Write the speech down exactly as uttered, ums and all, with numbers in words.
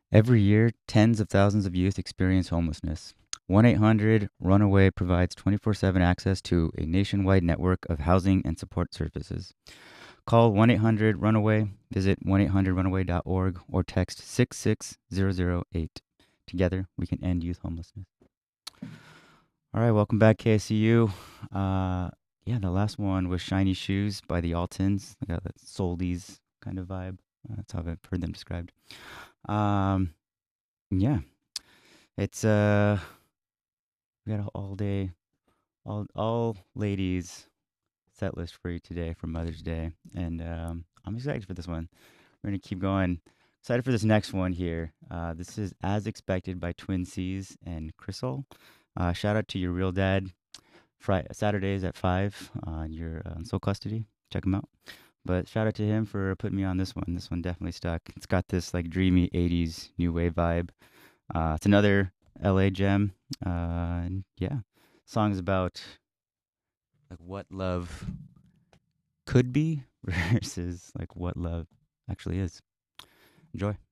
Every year, tens of thousands of youth experience homelessness. one eight hundred Runaway provides twenty-four seven access to a nationwide network of housing and support services. Call one eight hundred Runaway, visit one eight hundred runaway dot org, or text six six zero zero eight. Together, we can end youth homelessness. All right, welcome back, K C U. Uh, yeah, the last one was Shiny Shoes by the Altons. I got that Soldies kind of vibe. Uh, that's how I've heard them described. Um, yeah, it's uh, we got an all day, all all ladies set list for you today for Mother's Day, and um, I'm excited for this one. We're gonna keep going. Excited for this next one here. Uh, this is As Expected by Twin C's and Crystal. Uh, shout out to your real dad. Friday, Saturdays at five on your uh, Soul Custody. Check him out. But shout out to him for putting me on this one. This one definitely stuck. It's got this like dreamy eighties new wave vibe. Uh, it's another L A gem. Uh, and yeah, songs about like what love could be versus like what love actually is. Enjoy.